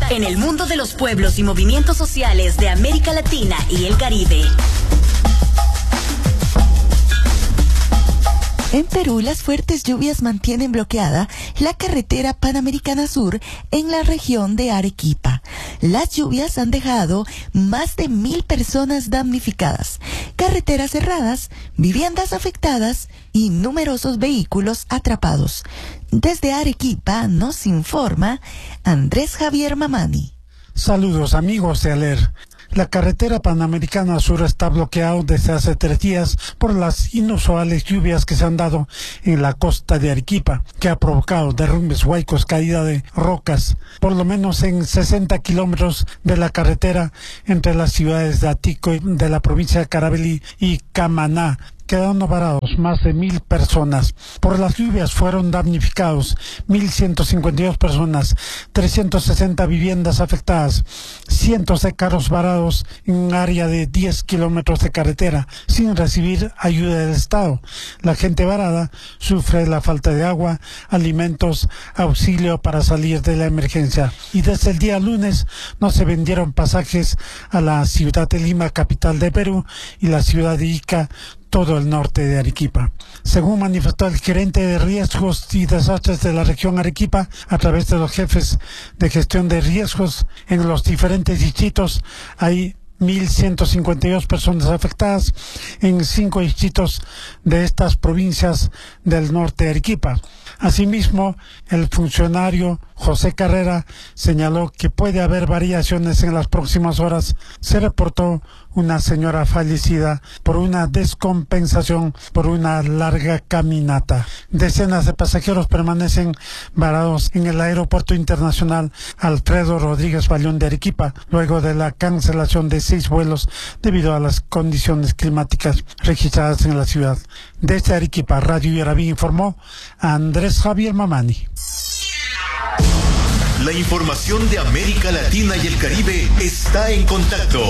En el mundo de los pueblos y movimientos sociales de América Latina y el Caribe. En Perú, las fuertes lluvias mantienen bloqueada la carretera Panamericana Sur en la región de Arequipa. Las lluvias han dejado más de 1.000 personas damnificadas, carreteras cerradas, viviendas afectadas y numerosos vehículos atrapados. Desde Arequipa nos informa Andrés Javier Mamani. Saludos amigos de ALER. La carretera Panamericana Sur está bloqueada desde hace 3 días por las inusuales lluvias que se han dado en la costa de Arequipa, que ha provocado derrumbes, huaicos, caída de rocas, por lo menos en 60 kilómetros de la carretera entre las ciudades de Atico de la provincia de Carabelí y Camaná, quedando varados más de 1.000 personas. Por las lluvias fueron damnificados 1.152 personas, 360 viviendas afectadas, cientos de carros varados en un área de 10 kilómetros de carretera sin recibir ayuda del Estado. La gente varada sufre la falta de agua, alimentos, auxilio para salir de la emergencia. Y desde el día lunes no se vendieron pasajes a la ciudad de Lima, capital de Perú, y la ciudad de Ica, todo el norte de Arequipa. Según manifestó el gerente de riesgos y desastres de la región Arequipa, a través de los jefes de gestión de riesgos en los diferentes distritos, hay 1.152 personas afectadas en 5 distritos de estas provincias del norte de Arequipa. Asimismo, el funcionario José Carrera señaló que puede haber variaciones en las próximas horas. Se reportó una señora fallecida por una descompensación por una larga caminata. Decenas de pasajeros permanecen varados en el aeropuerto internacional Alfredo Rodríguez Bayón de Arequipa, luego de la cancelación de 6 vuelos debido a las condiciones climáticas registradas en la ciudad. Desde Arequipa, Radio Yarabí informó a Andrés Javier Mamani. La información de América Latina y el Caribe está en contacto.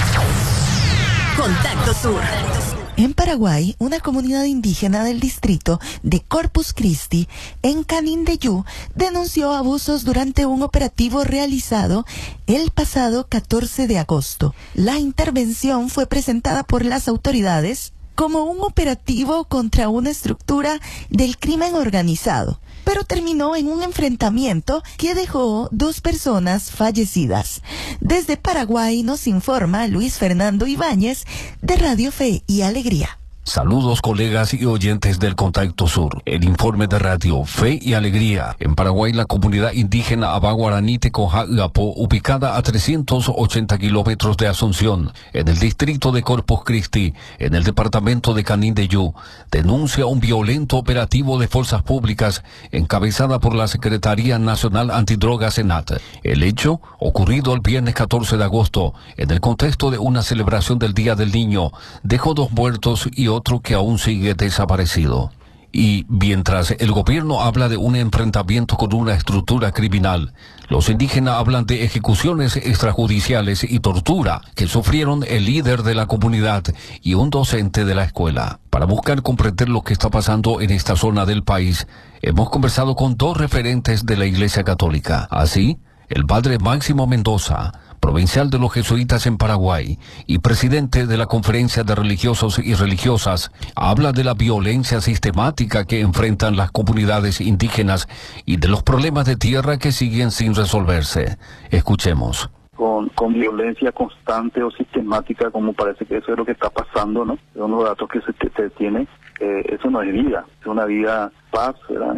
Contacto Sur. En Paraguay, una comunidad indígena del distrito de Corpus Christi, en Canindeyú, denunció abusos durante un operativo realizado el pasado 14 de agosto. La intervención fue presentada por las autoridades como un operativo contra una estructura del crimen organizado, pero terminó en un enfrentamiento que dejó 2 personas fallecidas. Desde Paraguay nos informa Luis Fernando Ibáñez de Radio Fe y Alegría. Saludos colegas y oyentes del Contacto Sur. El informe de Radio Fe y Alegría. En Paraguay, la comunidad indígena Abaguaraní Tecoja Uapo, ubicada a 380 kilómetros de Asunción, en el distrito de Corpus Christi, en el departamento de Canindeyú, denuncia un violento operativo de fuerzas públicas encabezada por la Secretaría Nacional Antidrogas SENAT. El hecho, ocurrido el viernes 14 de agosto, en el contexto de una celebración del Día del Niño, dejó 2 muertos y otro que aún sigue desaparecido. Y mientras el gobierno habla de un enfrentamiento con una estructura criminal, los indígenas hablan de ejecuciones extrajudiciales y tortura que sufrieron el líder de la comunidad y un docente de la escuela. Para buscar comprender lo que está pasando en esta zona del país, hemos conversado con 2 referentes de la Iglesia Católica. Así, el padre Máximo Mendoza, provincial de los jesuitas en Paraguay y presidente de la Conferencia de Religiosos y Religiosas, habla de la violencia sistemática que enfrentan las comunidades indígenas y de los problemas de tierra que siguen sin resolverse. Escuchemos. Con violencia constante o sistemática, como parece que eso es lo que está pasando, ¿no? Son los datos que se tiene. Eso no es vida, es una vida paz, ¿verdad?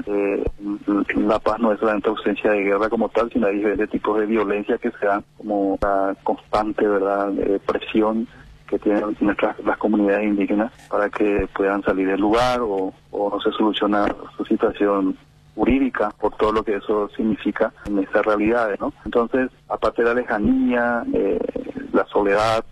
La paz no es solamente ausencia de guerra como tal, sino hay diferentes tipos de violencia que se dan, como la constante, ¿verdad?, presión que tienen las comunidades indígenas para que puedan salir del lugar o no se soluciona su situación jurídica por todo lo que eso significa en estas realidades, ¿no? Entonces, aparte de la lejanía, la soledad,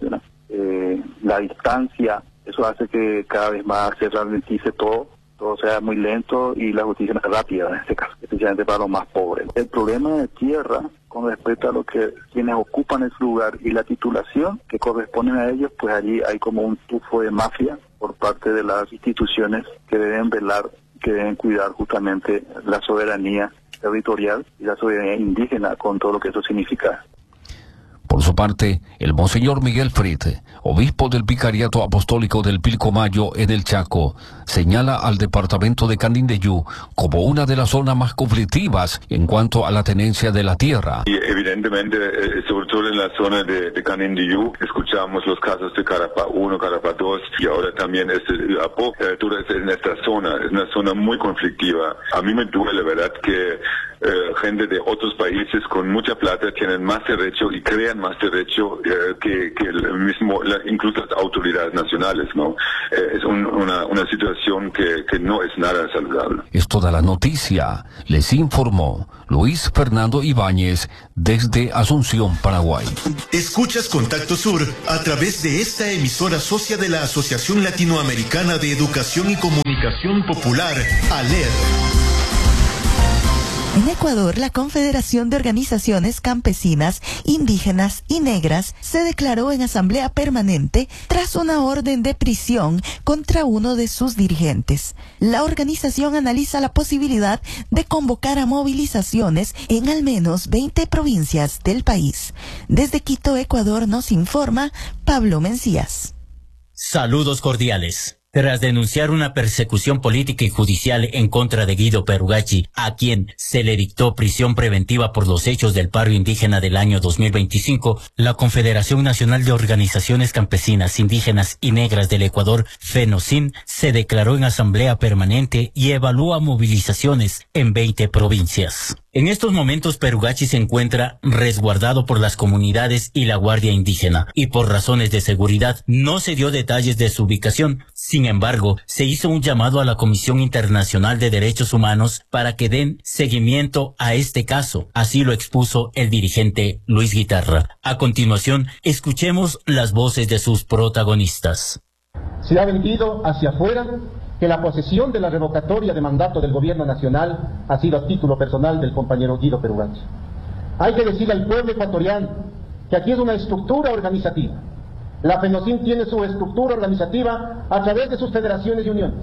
la distancia, eso hace que cada vez más se ralentice todo sea muy lento y la justicia no es rápida en este caso, especialmente para los más pobres. El problema de tierra con respecto a lo que quienes ocupan ese lugar y la titulación que corresponden a ellos, pues allí hay como un tufo de mafia por parte de las instituciones que deben velar que deben cuidar justamente la soberanía territorial y la soberanía indígena con todo lo que eso significa. Por su parte, el monseñor Miguel Frite, obispo del Vicariato Apostólico del Pilcomayo en el Chaco, señala al departamento de Canindeyú como una de las zonas más conflictivas en cuanto a la tenencia de la tierra. Y evidentemente, sobre todo en la zona de Canindeyú, escuchamos los casos de Carapá 1, Carapá 2 y ahora también Apó, en esta zona, es una zona muy conflictiva. A mí me duele, ¿verdad?, que gente de otros países con mucha plata tienen más derecho y crean más derecho que el mismo, incluso las autoridades nacionales, ¿no? Es una situación que no es nada saludable. Es toda la noticia. Les informó Luis Fernando Ibáñez desde Asunción, Paraguay. Escuchas Contacto Sur a través de esta emisora socia de la Asociación Latinoamericana de Educación y Comunicación Popular, ALER. En Ecuador, la Confederación de Organizaciones Campesinas, Indígenas y Negras se declaró en asamblea permanente tras una orden de prisión contra uno de sus dirigentes. La organización analiza la posibilidad de convocar a movilizaciones en al menos 20 provincias del país. Desde Quito, Ecuador, nos informa Pablo Mencías. Saludos cordiales. Tras denunciar una persecución política y judicial en contra de Guido Perugacci, a quien se le dictó prisión preventiva por los hechos del paro indígena del año 2025, la Confederación Nacional de Organizaciones Campesinas, Indígenas y Negras del Ecuador, FENOCIN, se declaró en asamblea permanente y evalúa movilizaciones en 20 provincias. En estos momentos Perugacci se encuentra resguardado por las comunidades y la Guardia Indígena, y por razones de seguridad no se dio detalles de su ubicación. Sin embargo, se hizo un llamado a la Comisión Internacional de Derechos Humanos para que den seguimiento a este caso. Así lo expuso el dirigente Luis Guitarra. A continuación, escuchemos las voces de sus protagonistas. Se ha vendido hacia afuera que la posesión de la revocatoria de mandato del gobierno nacional ha sido a título personal del compañero Guido Perugacci. Hay que decirle al pueblo ecuatoriano que aquí es una estructura organizativa. La FENOCIN tiene su estructura organizativa a través de sus federaciones y uniones,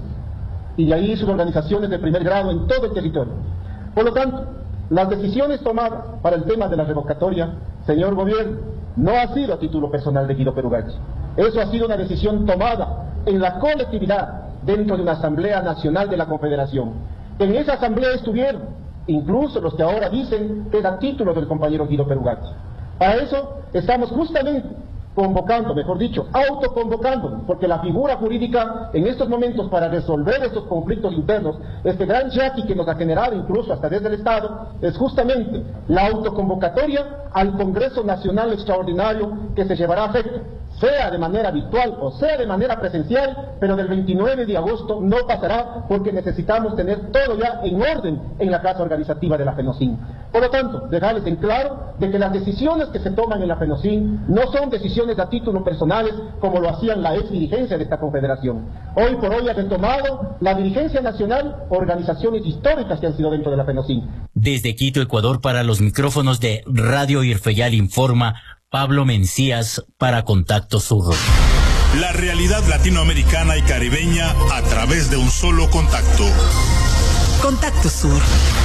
y de ahí sus organizaciones de primer grado en todo el territorio. Por lo tanto, las decisiones tomadas para el tema de la revocatoria, señor gobierno, no ha sido a título personal de Guido Perugacci. Eso ha sido una decisión tomada en la colectividad dentro de una Asamblea Nacional de la Confederación. En esa asamblea estuvieron incluso los que ahora dicen que es a título del compañero Guido Perugacci. Para eso estamos justamente convocando, mejor dicho, autoconvocándonos, porque la figura jurídica en estos momentos para resolver estos conflictos internos, este gran yaqui que nos ha generado incluso hasta desde el Estado, es justamente la autoconvocatoria al Congreso Nacional Extraordinario que se llevará a efecto, sea de manera virtual o sea de manera presencial, pero del 29 de agosto no pasará porque necesitamos tener todo ya en orden en la casa organizativa de la FENOCIN. Por lo tanto, dejarles en claro de que las decisiones que se toman en la FENOCIN no son decisiones a título personales como lo hacían la ex dirigencia de esta confederación. Hoy por hoy ha retomado la dirigencia nacional organizaciones históricas que han sido dentro de la FENOCIN. Desde Quito, Ecuador, para los micrófonos de Radio Irfeyal informa Pablo Mencías para Contacto Sur. La realidad latinoamericana y caribeña a través de un solo contacto. Contacto Sur.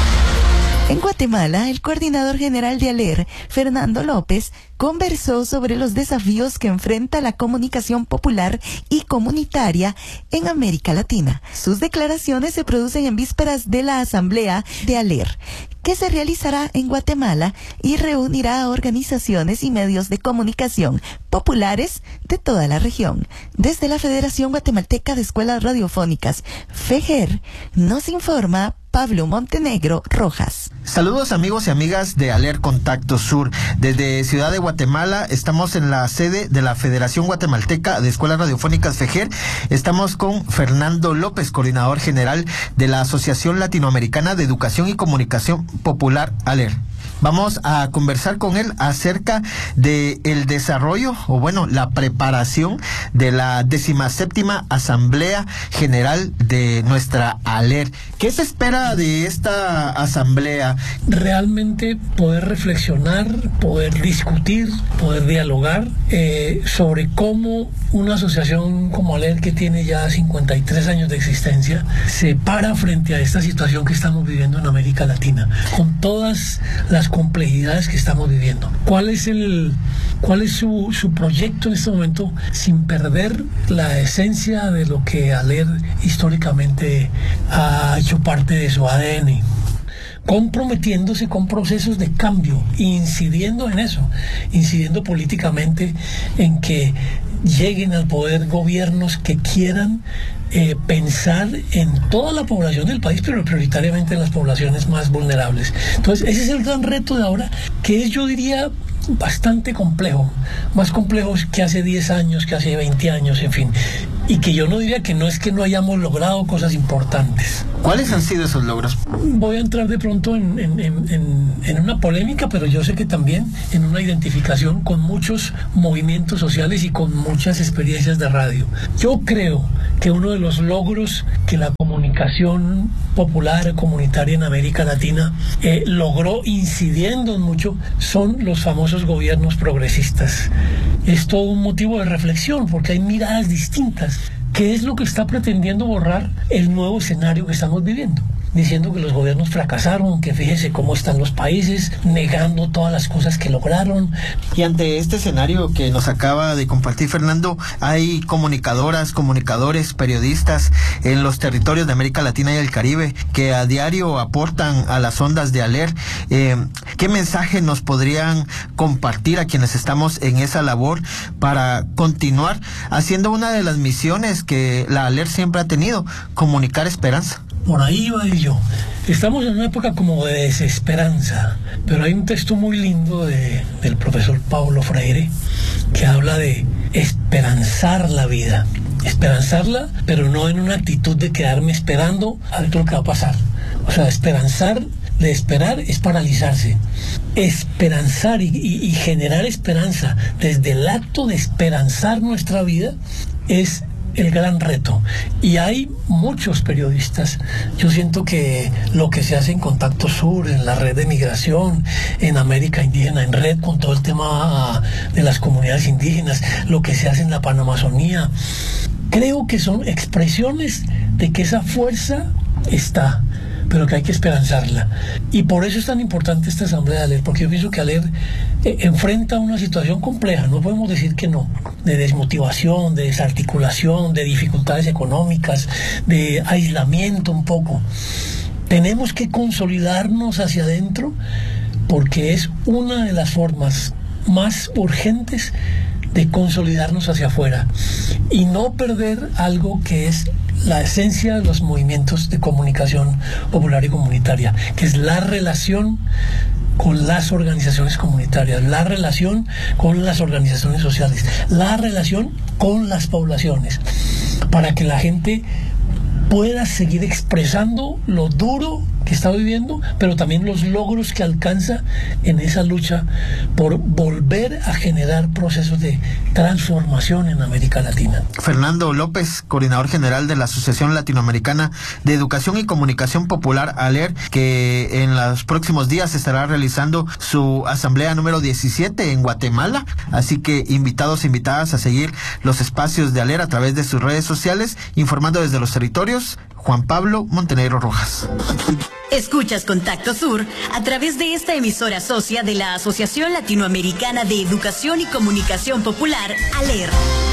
En Guatemala, el coordinador general de ALER, Fernando López, conversó sobre los desafíos que enfrenta la comunicación popular y comunitaria en América Latina. Sus declaraciones se producen en vísperas de la asamblea de ALER, que se realizará en Guatemala y reunirá a organizaciones y medios de comunicación populares de toda la región. Desde la Federación Guatemalteca de Escuelas Radiofónicas, FEGER, nos informa Pablo Montenegro Rojas. Saludos amigos y amigas de ALER Contacto Sur. Desde Ciudad de Guatemala estamos en la sede de la Federación Guatemalteca de Escuelas Radiofónicas FEGER. Estamos con Fernando López, coordinador general de la Asociación Latinoamericana de Educación y Comunicación Popular ALER. Vamos a conversar con él acerca de el desarrollo, o bueno, la preparación de la 17ª Asamblea General de nuestra ALER. ¿Qué se espera de esta asamblea? Realmente poder reflexionar, poder discutir, poder dialogar sobre cómo una asociación como ALER, que tiene ya 53 años de existencia, se para frente a esta situación que estamos viviendo en América Latina, con todas las complejidades que estamos viviendo. ¿Cuál es su proyecto en este momento, sin perder la esencia de lo que ALER históricamente ha hecho parte de su ADN? Comprometiéndose con procesos de cambio, incidiendo en eso, incidiendo políticamente en que lleguen al poder gobiernos que quieran pensar en toda la población del país, pero prioritariamente en las poblaciones más vulnerables. Entonces, ese es el gran reto de ahora, que es, yo diría, bastante complejo, más complejo que hace 10 años, que hace 20 años, en fin, y que yo no diría que no es que no hayamos logrado cosas importantes. ¿Cuáles han sido esos logros? Voy a entrar de pronto en una polémica, pero yo sé que también en una identificación con muchos movimientos sociales y con muchas experiencias de radio. Yo creo que uno de los logros que la comunicación popular, comunitaria en América Latina logró, incidiendo en mucho, son los famosos gobiernos progresistas. Es todo un motivo de reflexión, porque hay miradas distintas. ¿Qué es lo que está pretendiendo borrar el nuevo escenario que estamos viviendo? Diciendo que los gobiernos fracasaron, que fíjese cómo están los países, negando todas las cosas que lograron. Y ante este escenario que nos acaba de compartir Fernando, hay comunicadoras, comunicadores, periodistas en los territorios de América Latina y el Caribe que a diario aportan a las ondas de ALER. ¿Qué mensaje nos podrían compartir a quienes estamos en esa labor para continuar haciendo una de las misiones que la ALER siempre ha tenido, comunicar esperanza? Por ahí va yo. Estamos en una época como de desesperanza, pero hay un texto muy lindo del profesor Paulo Freire que habla de esperanzar la vida. Esperanzarla, pero no en una actitud de quedarme esperando a ver lo que va a pasar. O sea, de esperar es paralizarse. Esperanzar y generar esperanza desde el acto de esperanzar nuestra vida es el gran reto. Y hay muchos periodistas. Yo siento que lo que se hace en Contacto Sur, en la red de migración, en América Indígena, en red con todo el tema de las comunidades indígenas, lo que se hace en la Panamazonía, creo que son expresiones de que esa fuerza está, pero que hay que esperanzarla. Y por eso es tan importante esta asamblea de ALER, porque yo pienso que ALER enfrenta una situación compleja, no podemos decir que no, de desmotivación, de desarticulación, de dificultades económicas, de aislamiento un poco. Tenemos que consolidarnos hacia adentro, porque es una de las formas más urgentes de consolidarnos hacia afuera y no perder algo que es la esencia de los movimientos de comunicación popular y comunitaria, que es la relación con las organizaciones comunitarias, la relación con las organizaciones sociales, la relación con las poblaciones, para que la gente pueda seguir expresando lo duro que está viviendo, pero también los logros que alcanza en esa lucha por volver a generar procesos de transformación en América Latina. Fernando López, coordinador general de la Asociación Latinoamericana de Educación y Comunicación Popular, ALER, que en los próximos días estará realizando su asamblea número 17 en Guatemala, así que invitados e invitadas a seguir los espacios de ALER a través de sus redes sociales, informando desde los territorios, Juan Pablo Montenegro Rojas. Escuchas Contacto Sur a través de esta emisora socia de la Asociación Latinoamericana de Educación y Comunicación Popular, ALER.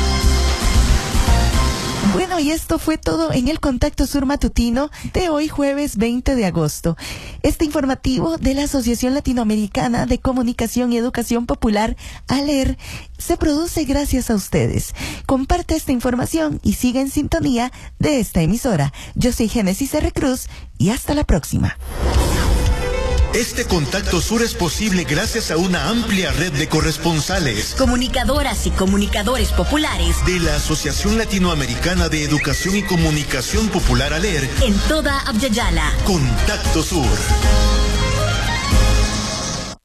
Bueno, y esto fue todo en el Contacto Sur matutino de hoy, jueves 20 de agosto. Este informativo de la Asociación Latinoamericana de Comunicación y Educación Popular, ALER, se produce gracias a ustedes. Comparte esta información y siga en sintonía de esta emisora. Yo soy Génesis R. Cruz y hasta la próxima. Este Contacto Sur es posible gracias a una amplia red de corresponsales, comunicadoras y comunicadores populares de la Asociación Latinoamericana de Educación y Comunicación Popular, ALER, en toda Abya Yala. Contacto Sur.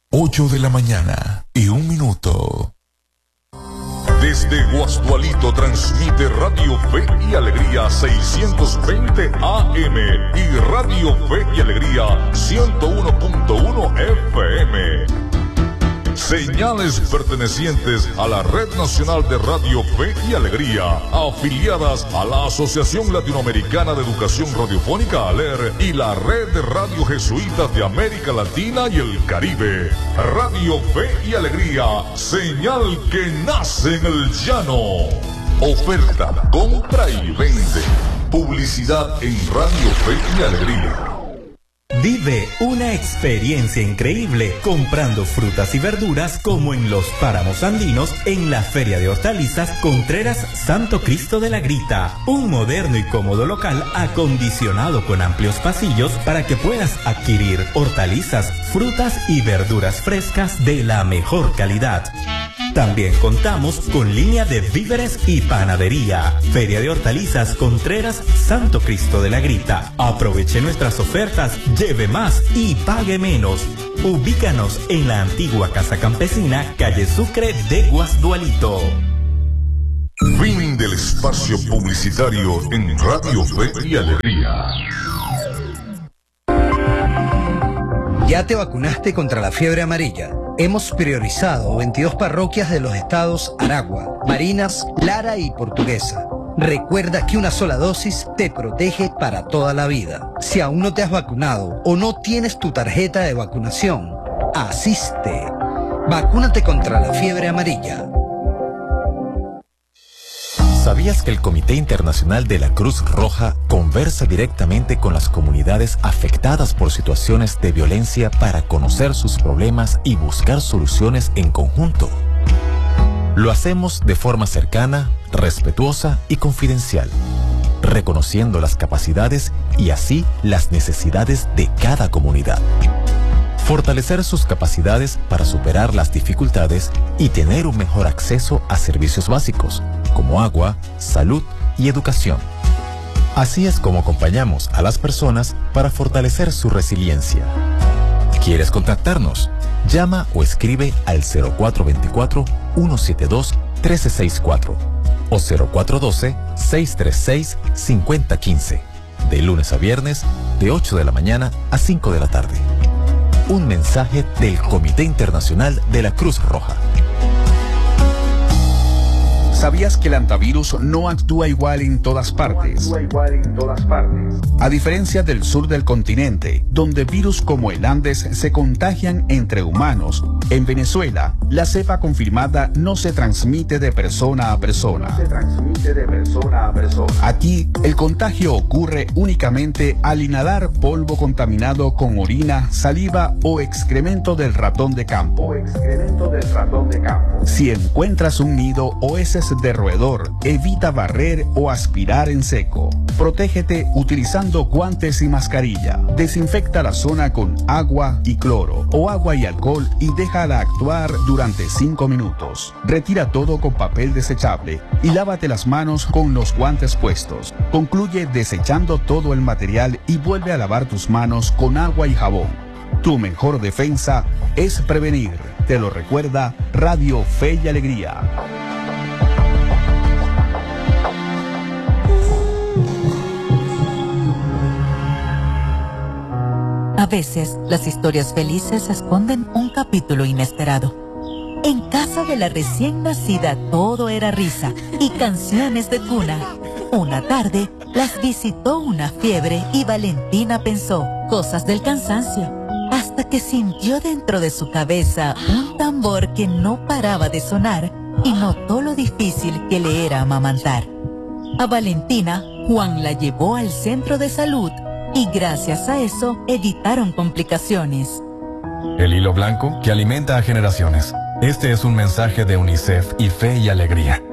8 de la mañana y 1 minuto. Desde Guasdualito transmite Radio Fe y Alegría 620 AM y Radio Fe y Alegría 101.1 FM. Señales pertenecientes a la Red Nacional de Radio Fe y Alegría, afiliadas a la Asociación Latinoamericana de Educación Radiofónica ALER y la Red de Radio Jesuitas de América Latina y el Caribe. Radio Fe y Alegría, señal que nace en el llano. Oferta, compra y vende. Publicidad en Radio Fe y Alegría. Vive una experiencia increíble comprando frutas y verduras como en los páramos andinos en la Feria de Hortalizas Contreras Santo Cristo de la Grita. Un moderno y cómodo local acondicionado con amplios pasillos para que puedas adquirir hortalizas, frutas y verduras frescas de la mejor calidad. También contamos con línea de víveres y panadería. Feria de Hortalizas Contreras Santo Cristo de la Grita. Aproveche nuestras ofertas, lleve más y pague menos. Ubícanos en la antigua Casa Campesina, calle Sucre de Guasdualito. Fin del espacio publicitario en Radio Fe y Alegría. ¿Ya te vacunaste contra la fiebre amarilla? Hemos priorizado 22 parroquias de los estados Aragua, Barinas, Lara y Portuguesa. Recuerda que una sola dosis te protege para toda la vida. Si aún no te has vacunado o no tienes tu tarjeta de vacunación, asiste. Vacúnate contra la fiebre amarilla. ¿Sabías que el Comité Internacional de la Cruz Roja conversa directamente con las comunidades afectadas por situaciones de violencia para conocer sus problemas y buscar soluciones en conjunto? Lo hacemos de forma cercana, respetuosa y confidencial, reconociendo las capacidades y así las necesidades de cada comunidad. Fortalecer sus capacidades para superar las dificultades y tener un mejor acceso a servicios básicos, como agua, salud y educación. Así es como acompañamos a las personas para fortalecer su resiliencia. ¿Quieres contactarnos? Llama o escribe al 0424-172-1364 o 0412-636-5015, de lunes a viernes, de 8 de la mañana a 5 de la tarde. Un mensaje del Comité Internacional de la Cruz Roja. ¿Sabías que el antivirus no actúa igual en todas partes? A diferencia del sur del continente, donde virus como el Andes se contagian entre humanos, en Venezuela, la cepa confirmada no se transmite de persona a persona. Aquí, el contagio ocurre únicamente al inhalar polvo contaminado con orina, saliva o excremento del ratón de campo. Si encuentras un nido o heces de roedor, evita barrer o aspirar en seco. Protégete utilizando guantes y mascarilla. Desinfecta la zona con agua y cloro o agua y alcohol y déjala actuar durante 5 minutos. Retira todo con papel desechable y lávate las manos con los guantes puestos. Concluye desechando todo el material y vuelve a lavar tus manos con agua y jabón. Tu mejor defensa es prevenir. Te lo recuerda Radio Fe y Alegría. A veces, las historias felices esconden un capítulo inesperado. En casa de la recién nacida todo era risa y canciones de cuna. Una tarde, las visitó una fiebre y Valentina pensó cosas del cansancio, hasta que sintió dentro de su cabeza un tambor que no paraba de sonar y notó lo difícil que le era amamantar. A Valentina, Juan la llevó al centro de salud y gracias a eso evitaron complicaciones. El hilo blanco que alimenta a generaciones. Este es un mensaje de UNICEF y Fe y Alegría.